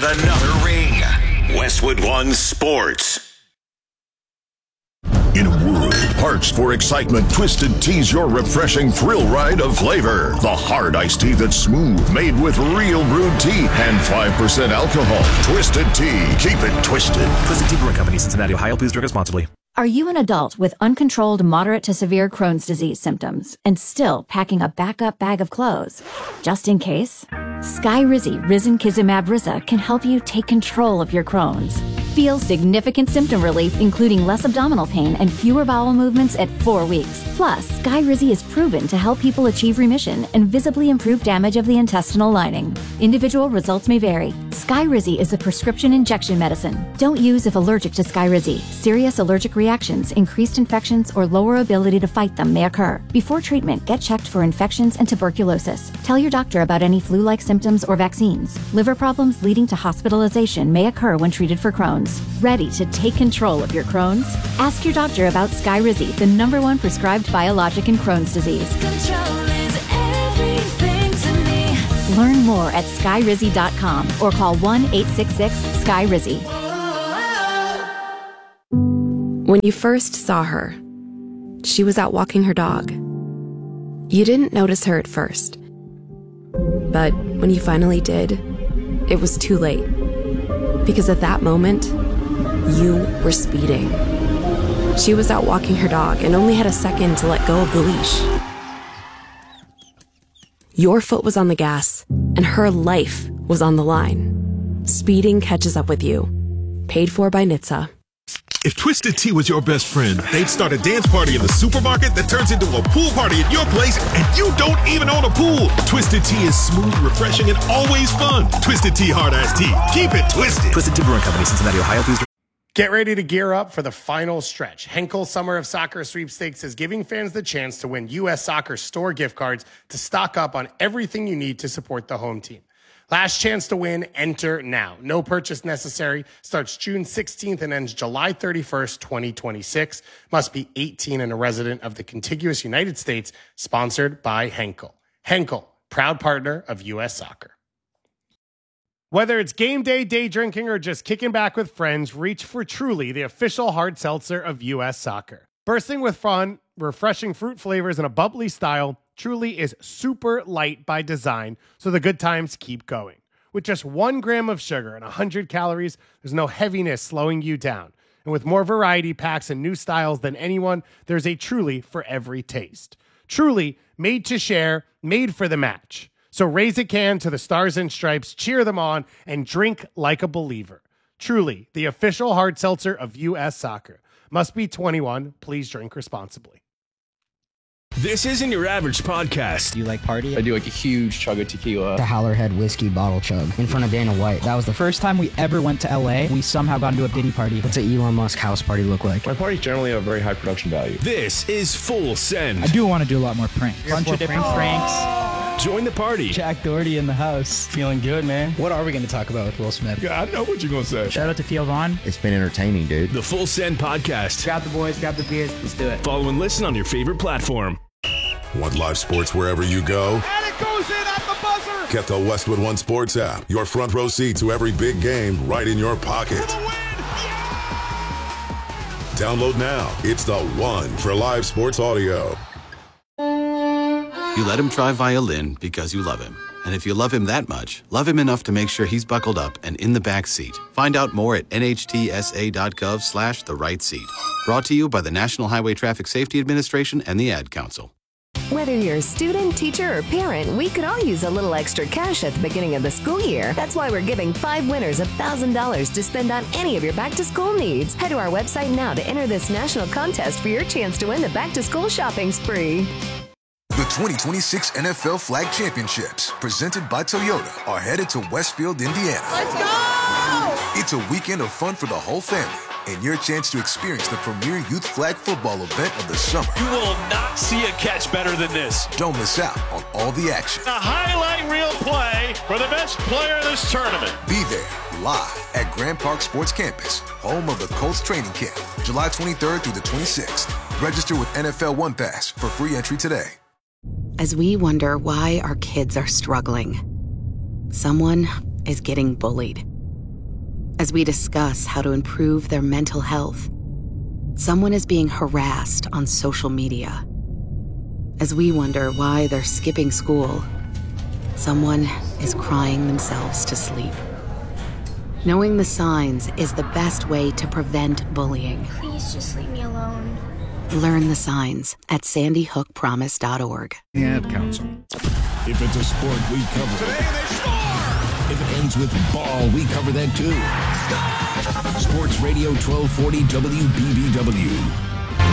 another ring. Westwood One Sports. In a world parched for excitement, Twisted Tea's your refreshing thrill ride of flavor. The hard iced tea that's smooth, made with real brewed tea and 5% alcohol. Twisted Tea. Keep it twisted. Twisted Tea Brewing Company, Cincinnati, Ohio. Please drink responsibly. Are you an adult with uncontrolled moderate to severe Crohn's disease symptoms and still packing a backup bag of clothes? Just in case? Skyrizi Risankizumab Riza can help you take control of your Crohn's. Feel significant symptom relief, including less abdominal pain and fewer bowel movements at 4 weeks. Plus, Skyrizi is proven to help people achieve remission and visibly improve damage of the intestinal lining. Individual results may vary. Skyrizi is a prescription injection medicine. Don't use if allergic to Skyrizi. Serious allergic reactions, increased infections, or lower ability to fight them may occur. Before treatment, get checked for infections and tuberculosis. Tell your doctor about any flu-like symptoms or vaccines. Liver problems leading to hospitalization may occur when treated for Crohn's. Ready to take control of your Crohn's? Ask your doctor about Skyrizi, the #1 prescribed biologic in Crohn's disease. Control is everything to me. Learn more at skyrizi.com or call 1-866-SKYRIZI. When you first saw her, she was out walking her dog. You didn't notice her at first. But when you finally did, it was too late. Because at that moment, you were speeding. She was out walking her dog and only had a second to let go of the leash. Your foot was on the gas, and her life was on the line. Speeding catches up with you. Paid for by NHTSA. If Twisted Tea was your best friend, they'd start a dance party in the supermarket that turns into a pool party at your place, and you don't even own a pool. Twisted Tea is smooth, refreshing, and always fun. Twisted Tea Hard-Ass Tea. Keep it twisted. Twisted Tea Brewing Company, Cincinnati, Ohio. Please drink. Get ready to gear up for the final stretch. Henkel Summer of Soccer Sweepstakes is giving fans the chance to win U.S. Soccer store gift cards to stock up on everything you need to support the home team. Last chance to win, enter now. No purchase necessary. Starts June 16th and ends July 31st, 2026. Must be 18 and a resident of the contiguous United States. Sponsored by Henkel. Henkel, proud partner of U.S. Soccer. Whether it's game day, day drinking, or just kicking back with friends, reach for Truly, the official hard seltzer of U.S. Soccer. Bursting with fun, refreshing fruit flavors, and a bubbly style, Truly is super light by design, so the good times keep going. With just 1 gram of sugar and 100 calories, there's no heaviness slowing you down. And with more variety packs and new styles than anyone, there's a Truly for every taste. Truly, made to share, made for the match. So raise a can to the Stars and Stripes, cheer them on, and drink like a believer. Truly, the official hard seltzer of U.S. Soccer. Must be 21. Please drink responsibly. This isn't your average podcast. Do you like party? I do like a huge chug of tequila. The Howlerhead whiskey bottle chug in front of Dana White. That was the first time we ever went to LA. We somehow got into a Diddy party. What's an Elon Musk house party look like? My parties generally have very high production value. This is Full Send. I do want to do a lot more pranks. Bunch of different pranks. Join the party. Jack Doherty in the house. Feeling good, man. What are we going to talk about with Will Smith? Yeah, I know what you're going to say. Shout out to Theo Vaughn. It's been entertaining, dude. The Full Send Podcast. Grab the boys, grab the beers. Let's do it. Follow and listen on your favorite platform. Want live sports wherever you go? And it goes in at the buzzer! Get the Westwood One Sports app. Your front row seat to every big game right in your pocket. For the win! Yeah! Download now. It's the one for live sports audio. You let him try violin because you love him. And if you love him that much, love him enough to make sure he's buckled up and in the back seat. Find out more at nhtsa.gov/the right seat. Brought to you by the National Highway Traffic Safety Administration and the Ad Council. Whether you're a student, teacher, or parent, we could all use a little extra cash at the beginning of the school year. That's why we're giving 5 winners $1,000 to spend on any of your back-to-school needs. Head to our website now to enter this national contest for your chance to win the back-to-school shopping spree. The 2026 NFL Flag Championships, presented by Toyota, are headed to Westfield, Indiana. Let's go! It's a weekend of fun for the whole family and your chance to experience the premier youth flag football event of the summer. You will not see a catch better than this. Don't miss out on all the action. A highlight reel play for the best player in this tournament. Be there, live at Grand Park Sports Campus, home of the Colts training camp, July 23rd through the 26th. Register with NFL One Pass for free entry today. As we wonder why our kids are struggling, someone is getting bullied. As we discuss how to improve their mental health, someone is being harassed on social media. As we wonder why they're skipping school, someone is crying themselves to sleep. Knowing the signs is the best way to prevent bullying. Please just leave me alone. Learn the signs at sandyhookpromise.org. Ad Council. If it's a sport, we cover it. Today they score! If it ends with ball, we cover that too. Stop! Sports Radio 1240 WBBW.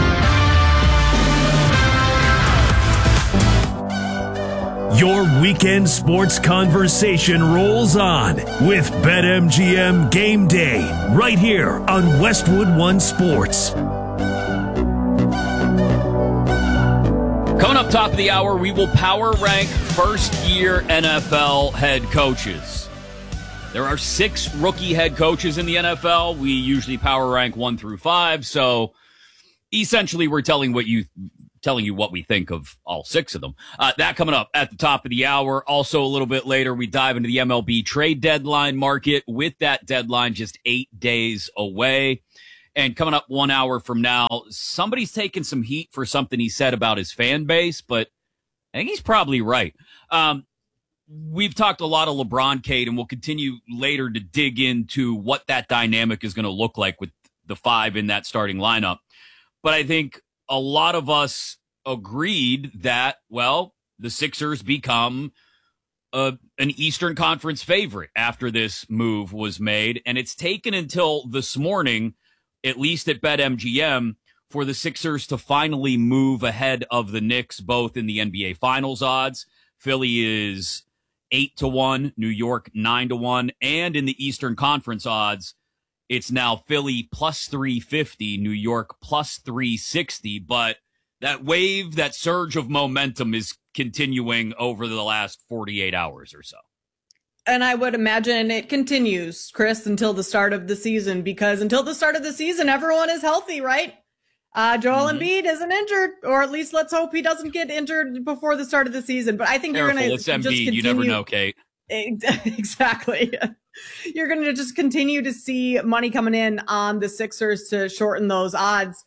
Your weekend sports conversation rolls on with BetMGM Game Day right here on Westwood One Sports. Coming up top of the hour, we will power rank first-year NFL head coaches. There are 6 rookie head coaches in the NFL. We usually power rank 1 through 5, so essentially we're telling you what we think of all 6 of them. That coming up at the top of the hour. Also a little bit later, we dive into the MLB trade deadline market with that deadline just 8 days away. And coming up 1 hour from now, somebody's taking some heat for something he said about his fan base, but I think he's probably right. We've talked a lot of LeBron, Kate, and we'll continue later to dig into what that dynamic is going to look like with the 5 in that starting lineup. But I think a lot of us agreed that, well, the Sixers become an Eastern Conference favorite after this move was made. And it's taken until this morning, at least at BetMGM, for the Sixers to finally move ahead of the Knicks, both in the NBA Finals odds. Philly is 8-1, New York 9-1, and in the Eastern Conference odds, it's now Philly plus 350, New York plus 360. But that wave, that surge of momentum is continuing over the last 48 hours or so. And I would imagine it continues, Chris, until the start of the season, because until the start of the season, everyone is healthy, right? Joel Embiid isn't injured, or at least let's hope he doesn't get injured before the start of the season. But I think you're going to just continue. You never know, Kate. Exactly. You're going to just continue to see money coming in on the Sixers to shorten those odds.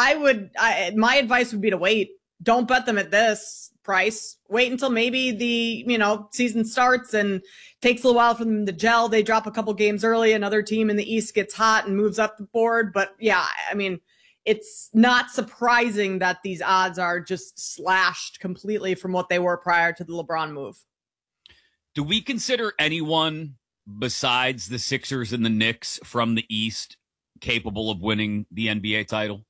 My advice would be to wait. Don't bet them at this price. Wait until maybe the, season starts and takes a little while for them to gel. They drop a couple games early. Another team in the East gets hot and moves up the board. But yeah, I mean, it's not surprising that these odds are just slashed completely from what they were prior to the LeBron move. Do we consider anyone besides the Sixers and the Knicks from the East capable of winning the NBA title?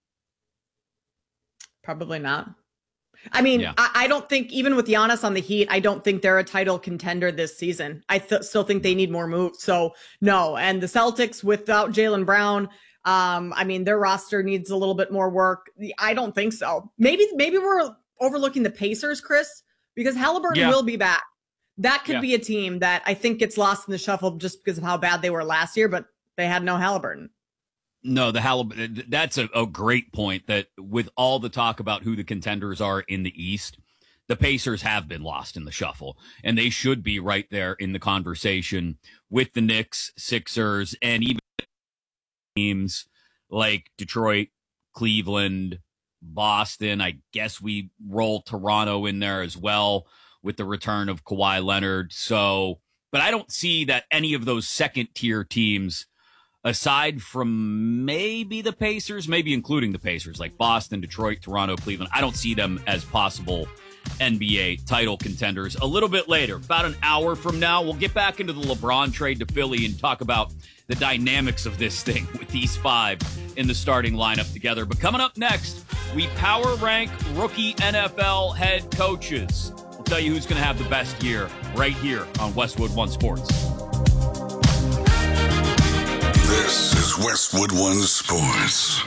Probably not. I mean, yeah. I don't think, even with Giannis on the Heat, I don't think they're a title contender this season. I still think they need more moves. So, no. And the Celtics, without Jaylen Brown, their roster needs a little bit more work. I don't think so. Maybe we're overlooking the Pacers, Chris, because Halliburton will be back. That could be a team that I think gets lost in the shuffle just because of how bad they were last year, but they had no Halliburton. No, that's a great point, that with all the talk about who the contenders are in the East, the Pacers have been lost in the shuffle, and they should be right there in the conversation with the Knicks, Sixers, and even teams like Detroit, Cleveland, Boston. I guess we roll Toronto in there as well with the return of Kawhi Leonard. So, but I don't see that any of those second-tier teams, aside from maybe the Pacers, maybe including the Pacers, like Boston, Detroit, Toronto, Cleveland, I don't see them as possible NBA title contenders. A little bit later, about an hour from now, we'll get back into the LeBron trade to Philly and talk about the dynamics of this thing with these 5 in the starting lineup together. But coming up next, we power rank rookie NFL head coaches. We'll tell you who's going to have the best year right here on Westwood One Sports. This is Westwood One Sports.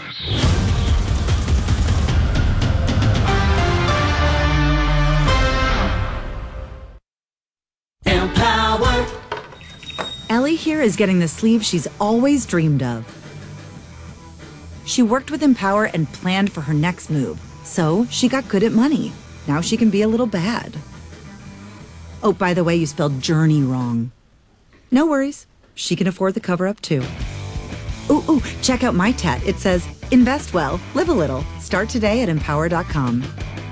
Empower. Ellie here is getting the sleeve she's always dreamed of. She worked with Empower and planned for her next move, so she got good at money. Now she can be a little bad. Oh, by the way, you spelled journey wrong. No worries. she can afford the cover-up too. Ooh, check out my tat. It says, invest well, live a little. Start today at empower.com.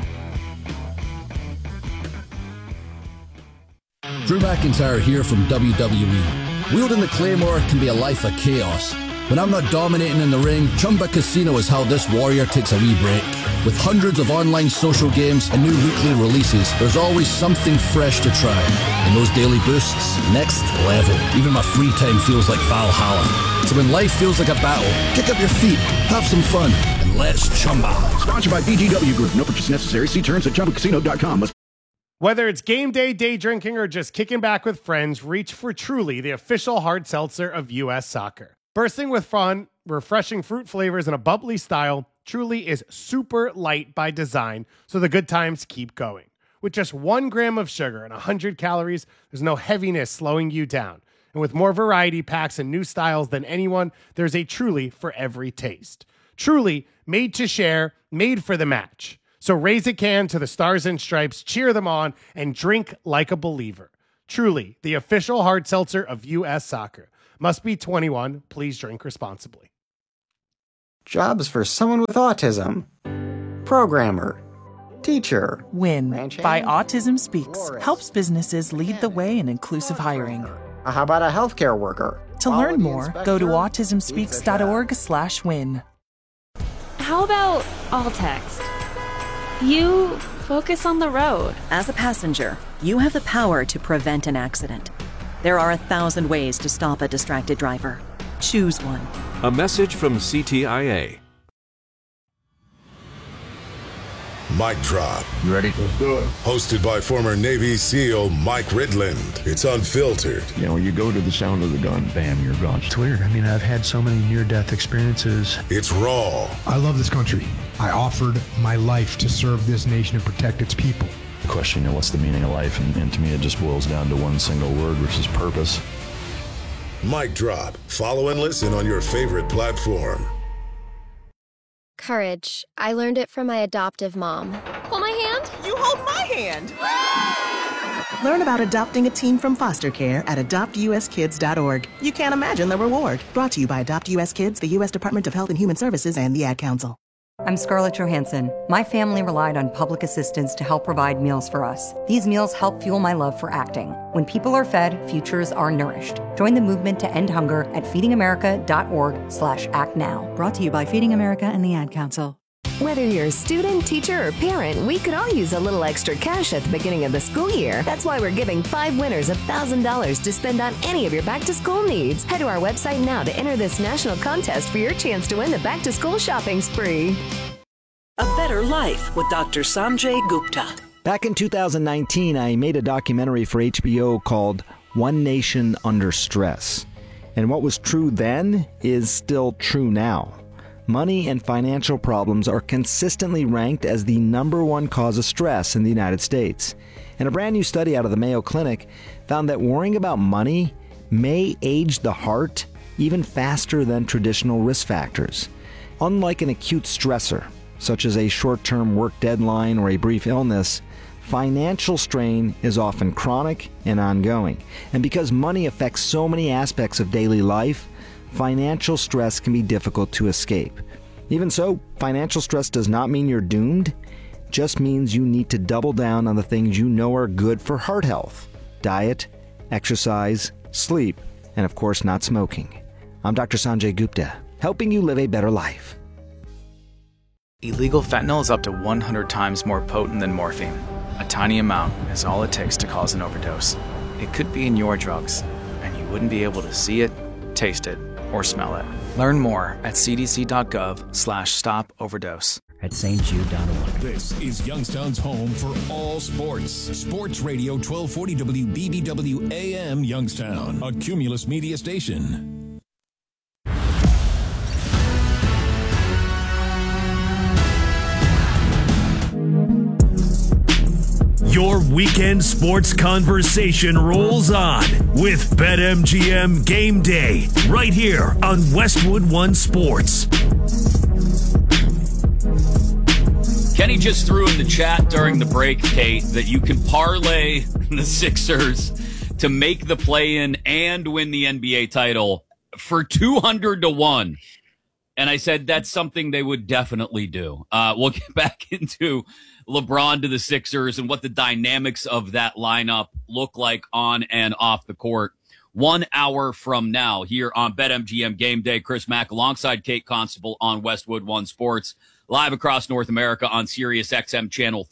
Drew McIntyre here from WWE. Wielding the Claymore can be a life of chaos. When I'm not dominating in the ring, Chumba Casino is how this warrior takes a wee break. With hundreds of online social games and new weekly releases, there's always something fresh to try. And those daily boosts, next level. Even my free time feels like Valhalla. So when life feels like a battle, kick up your feet, have some fun, and let's Chumba. Sponsored by BGW Group. No purchase necessary. See terms at ChumbaCasino.com. Whether it's game day, day drinking, or just kicking back with friends, reach for Truly, the official hard seltzer of U.S. Soccer. Bursting with fun, refreshing fruit flavors, and a bubbly style, Truly is super light by design, so the good times keep going. With just 1 gram of sugar and 100 calories, there's no heaviness slowing you down. And with more variety packs and new styles than anyone, there's a Truly for every taste. Truly, made to share, made for the match. So raise a can to the Stars and Stripes, cheer them on, and drink like a believer. Truly, the official hard seltzer of U.S. Soccer. Must be 21. Please drink responsibly. Jobs for someone with autism. Programmer. Teacher. WIN by Autism Speaks helps businesses lead the way in inclusive hiring. How about a healthcare worker? To learn more, go to autismspeaks.org/win. How about all text? You focus on the road. As a passenger, you have the power to prevent an accident. There are 1,000 ways to stop a distracted driver. Choose one. A message from CTIA. Mic Drop. You ready? Let's do it. Hosted by former Navy SEAL Mike Ridland. It's unfiltered. You know, you go to the sound of the gun, bam, you're gone. It's weird. I mean, I've had so many near-death experiences. It's raw. I love this country. I offered my life to serve this nation and protect its people. Question, you know, what's the meaning of life? And to me, it just boils down to one single word, which is purpose. Mic Drop. Follow and listen on your favorite platform. Courage. I learned it from my adoptive mom. Hold my hand. You hold my hand. Learn about adopting a teen from foster care at adoptuskids.org. You can't imagine the reward. Brought to you by Adopt US Kids, the U.S. Department of Health and Human Services, and the Ad Council. I'm Scarlett Johansson. My family relied on public assistance to help provide meals for us. These meals help fuel my love for acting. When people are fed, futures are nourished. Join the movement to end hunger at feedingamerica.org/actnow. Brought to you by Feeding America and the Ad Council. Whether you're a student, teacher, or parent, we could all use a little extra cash at the beginning of the school year. That's why we're giving 5 winners $1,000 to spend on any of your back-to-school needs. Head to our website now to enter this national contest for your chance to win the back-to-school shopping spree. A Better Life with Dr. Sanjay Gupta. Back in 2019, I made a documentary for HBO called One Nation Under Stress. And what was true then is still true now. Money and financial problems are consistently ranked as the #1 cause of stress in the United States. And a brand new study out of the Mayo Clinic found that worrying about money may age the heart even faster than traditional risk factors. Unlike an acute stressor, such as a short-term work deadline or a brief illness, financial strain is often chronic and ongoing. And because money affects so many aspects of daily life, financial stress can be difficult to escape. Even so, financial stress does not mean you're doomed. It just means you need to double down on the things you know are good for heart health: diet, exercise, sleep, and of course not smoking. I'm Dr. Sanjay Gupta, helping you live a better life. Illegal fentanyl is up to 100 times more potent than morphine. A tiny amount is all it takes to cause an overdose. It could be in your drugs, and you wouldn't be able to see it, taste it, or smell it. Learn more at cdc.gov/stop-overdose. At stjude.org. This is Youngstown's home for all sports. Sports Radio 1240 WBBW AM Youngstown, a Cumulus media station. Your weekend sports conversation rolls on with BetMGM Game Day right here on Westwood One Sports. Kenny just threw in the chat during the break, Kate, that you can parlay the Sixers to make the play-in and win the NBA title for 200-1. And I said that's something they would definitely do. We'll get back into LeBron to the Sixers and what the dynamics of that lineup look like on and off the court 1 hour from now here on BetMGM Game Day. Chris Mack alongside Kate Constable on Westwood One Sports, live across North America on Sirius XM Channel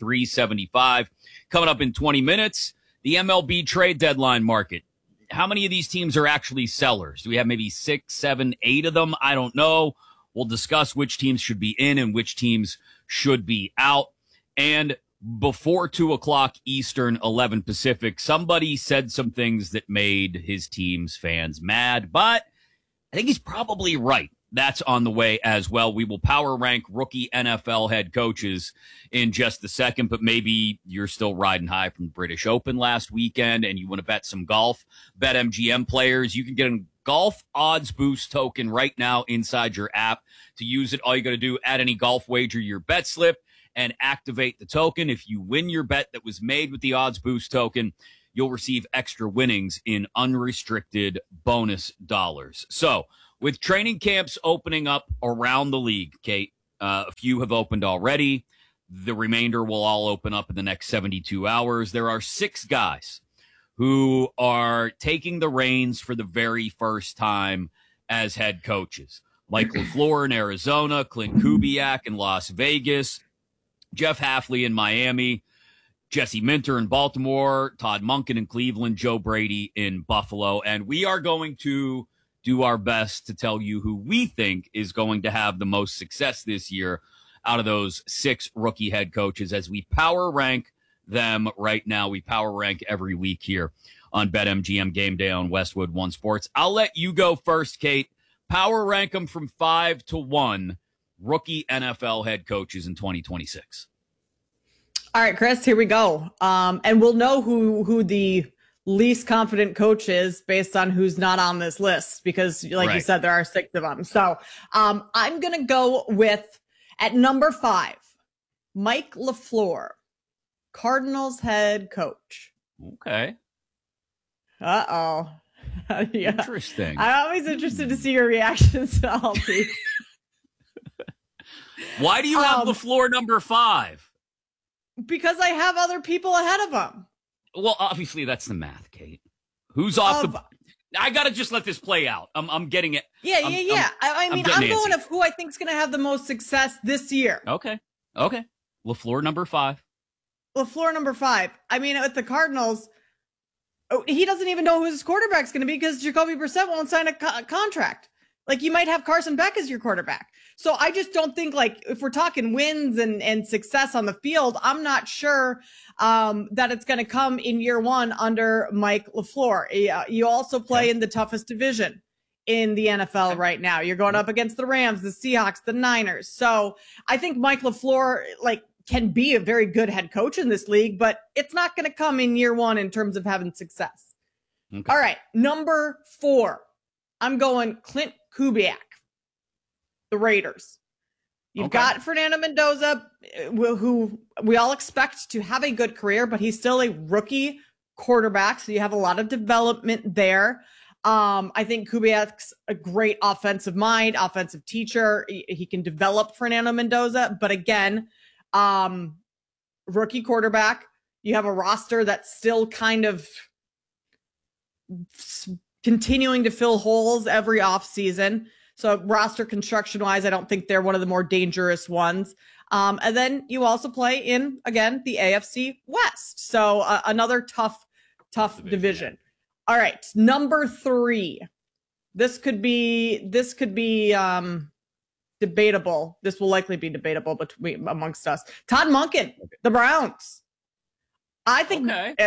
375. Coming up in 20 minutes, the MLB trade deadline market. How many of these teams are actually sellers? Do we have maybe 6, 7, 8 of them? I don't know. We'll discuss which teams should be in and which teams should be out. And before 2 o'clock Eastern, 11 Pacific, somebody said some things that made his team's fans mad, but I think he's probably right. That's on the way as well. We will power rank rookie NFL head coaches in just a second, but maybe you're still riding high from the British Open last weekend and you want to bet some golf. BetMGM players, you can get a golf odds boost token right now inside your app. To use it, all you got to do, add any golf wager to your bet slip and activate the token. If you win your bet that was made with the odds boost token, you'll receive extra winnings in unrestricted bonus dollars. So, with training camps opening up around the league, Kate, a few have opened already. The remainder will all open up in the next 72 hours. There are 6 guys who are taking the reins for the very first time as head coaches. Mike LaFleur in Arizona, Clint Kubiak in Las Vegas, Jeff Hafley in Miami, Jesse Minter in Baltimore, Todd Monken in Cleveland, Joe Brady in Buffalo. And we are going to do our best to tell you who we think is going to have the most success this year out of those 6 rookie head coaches as we power rank them right now. We power rank every week here on BetMGM Game Day on Westwood One Sports. I'll let you go first, Kate. Power rank them from 5 to 1 rookie NFL head coaches in 2026. All right, Chris, here we go. And we'll know who the least confident coach is based on who's not on this list, because like you said, there are 6 of them. So I'm going to go with, at number 5, Mike LaFleur, Cardinals head coach. Okay. Uh-oh. Yeah. Interesting. I'm always interested to see your reactions to all these. Why do you have LaFleur number 5? Because I have other people ahead of him. Well, obviously that's the math, Kate. Who's off the... I got to just let this play out. I'm getting it. Yeah. I mean, I'm going of who I think is going to have the most success this year. Okay. LaFleur number 5. LaFleur number 5. I mean, with the Cardinals, he doesn't even know who his quarterback's going to be because Jacoby Brissett won't sign a contract. Like, you might have Carson Beck as your quarterback. So I just don't think, like, if we're talking wins and success on the field, I'm not sure that it's going to come in year 1 under Mike LaFleur. You also play in the toughest division in the NFL right now. You're going up against the Rams, the Seahawks, the Niners. So I think Mike LaFleur, can be a very good head coach in this league, but it's not going to come in year 1 in terms of having success. Okay. All right, number 4. I'm going Clint Kubiak, the Raiders. You've got Fernando Mendoza, who we all expect to have a good career, but he's still a rookie quarterback, so you have a lot of development there. I think Kubiak's a great offensive mind, offensive teacher. He can develop Fernando Mendoza, but again, rookie quarterback. You have a roster that's still kind of continuing to fill holes every offseason. So roster construction wise, I don't think they're one of the more dangerous ones. And then you also play in, again, the AFC West. So another tough division. All right. Number 3. This could be debatable. This will likely be debatable amongst us. Todd Monken, the Browns. I think,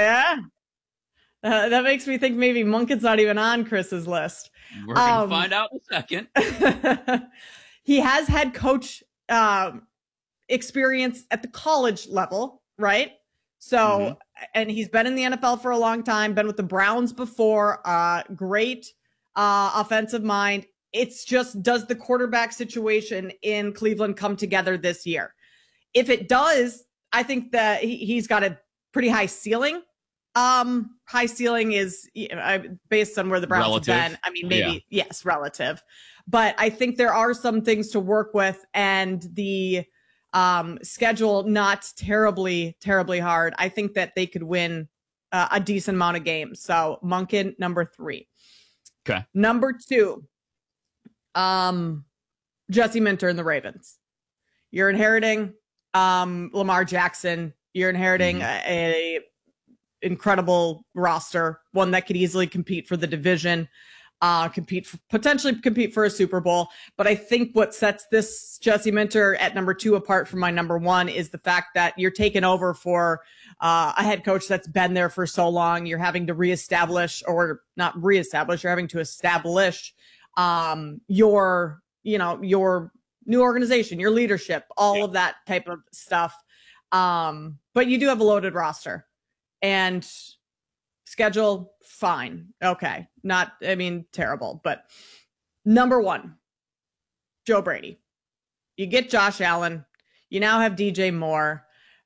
that makes me think maybe Monken's not even on Chris's list. We're going to find out in a second. He has head coach experience at the college level, right? So, and he's been in the NFL for a long time, been with the Browns before, great offensive mind. It's just, does the quarterback situation in Cleveland come together this year? If it does, I think that he's got a pretty high ceiling. High ceiling is based on where the Browns relative. have been. I mean, maybe, yes, relative. But I think there are some things to work with, and the schedule not terribly, terribly hard. I think that they could win a decent amount of games. So Monken, number 3. Okay. Number 2, Jesse Minter and the Ravens. You're inheriting Lamar Jackson. You're inheriting a incredible roster, one that could easily compete for the division, potentially compete for a Super Bowl. But I think what sets this Jesse Minter at number 2 apart from my number 1 is the fact that you're taking over for a head coach that's been there for so long. You're having to reestablish, or not reestablish, you're having to establish your new organization, your leadership, all of that type of stuff. But you do have a loaded roster, and schedule, fine. Okay. Not, I mean, terrible, but number 1, Joe Brady. You get Josh Allen. You now have DJ Moore.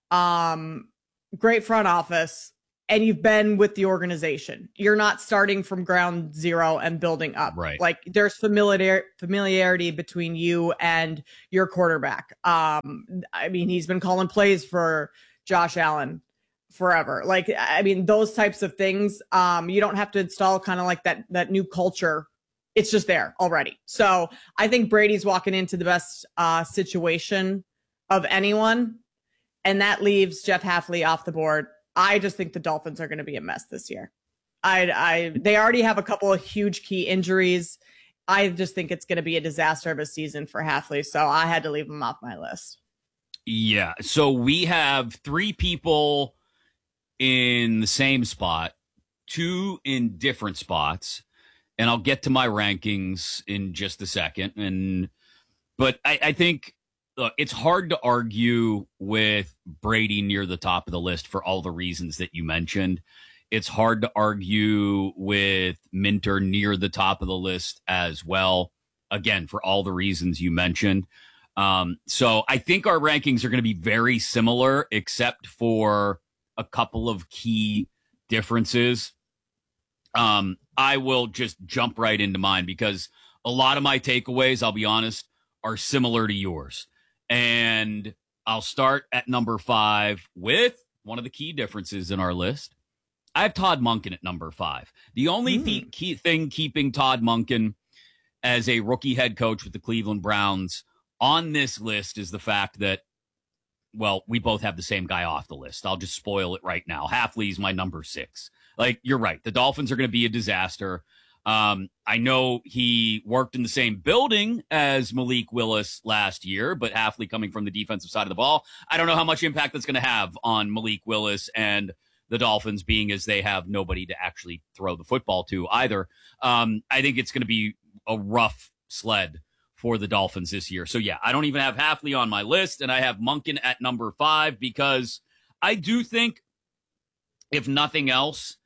Great front office. And you've been with the organization. You're not starting from ground zero and building up. Right. Like, there's familiarity between you and your quarterback. I mean, he's been calling plays for Josh Allen forever. Like, I mean, those types of things, you don't have to install kind of like that new culture. It's just there already. So I think Brady's walking into the best situation of anyone. And that leaves Jeff Hafley off the board. I just think the Dolphins are going to be a mess this year. They already have a couple of huge key injuries. I just think it's going to be a disaster of a season for Hafley. So I had to leave him off my list. Yeah. So we have 3 people in the same spot, 2 in different spots, and I'll get to my rankings in just a second. But I think, look, it's hard to argue with Brady near the top of the list for all the reasons that you mentioned. It's hard to argue with Minter near the top of the list as well, again, for all the reasons you mentioned. So I think our rankings are going to be very similar, except for a couple of key differences. I will just jump right into mine because a lot of my takeaways, I'll be honest, are similar to yours. And I'll start at number 5 with one of the key differences in our list. I have Todd Monken at number 5. The only key thing keeping Todd Monken as a rookie head coach with the Cleveland Browns on this list is the fact that, well, we both have the same guy off the list. I'll just spoil it right now. Hafley's my number 6. Like, you're right. The Dolphins are going to be a disaster. I know he worked in the same building as Malik Willis last year, but Hafley coming from the defensive side of the ball, I don't know how much impact that's going to have on Malik Willis and the Dolphins, being as they have nobody to actually throw the football to either. I think it's going to be a rough sled for the Dolphins this year. So yeah, I don't even have Hafley on my list, and I have Monken at number 5 because I do think, if nothing else,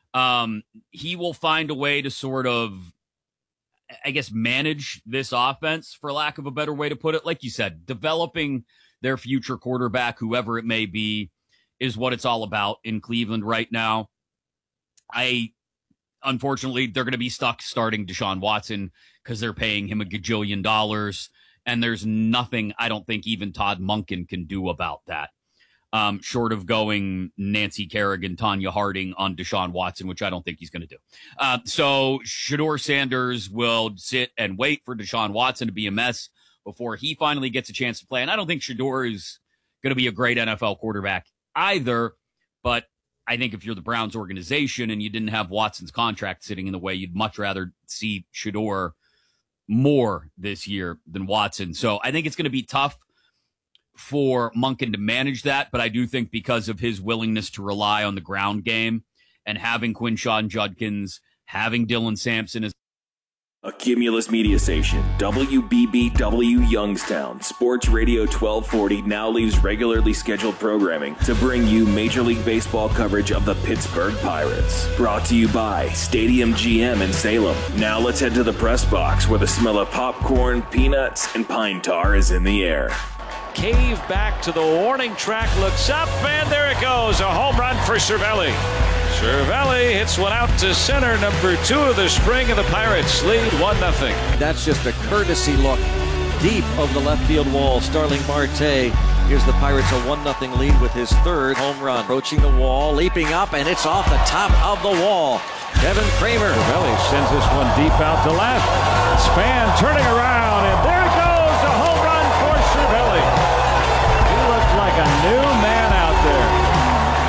he will find a way to sort of, I guess, manage this offense, for lack of a better way to put it. Like you said, developing their future quarterback, whoever it may be, is what it's all about in Cleveland right now. Unfortunately, they're going to be stuck starting Deshaun Watson because they're paying him $1 gajillion, and there's nothing I don't think even Todd Monken can do about that. Short of going Nancy Kerrigan, Tanya Harding on Deshaun Watson, which I don't think he's going to do. So Shedeur Sanders will sit and wait for Deshaun Watson to be a mess before he finally gets a chance to play. And I don't think Shedeur is going to be a great NFL quarterback either. But I think if you're the Browns organization and you didn't have Watson's contract sitting in the way, you'd much rather see Shedeur more this year than Watson. So I think it's going to be tough for Monken to manage that, but I do think because of his willingness to rely on the ground game and having Quinshon Judkins, having Dylan Sampson as a Cumulus media station, WBBW Youngstown, Sports Radio 1240 now leaves regularly scheduled programming to bring you Major League Baseball coverage of the Pittsburgh Pirates. Brought to you by Stadium GM in Salem. Now let's head to the press box where the smell of popcorn, peanuts, and pine tar is in the air. Cave back to the warning track, looks up, and there it goes. A home run for Cervelli. Cervelli hits one out to center. Number 2 of the spring, and the Pirates lead 1-0. That's just a courtesy look deep of the left field wall. Starling Marte gives the Pirates a 1-0 lead with his 3rd home run. Approaching the wall, leaping up, and it's off the top of the wall. Devin Kramer. Cervelli sends this one deep out to left. Span turning around, and there it goes.